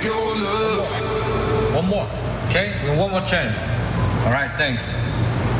your love. One more, okay? One more chance. All right, thanks.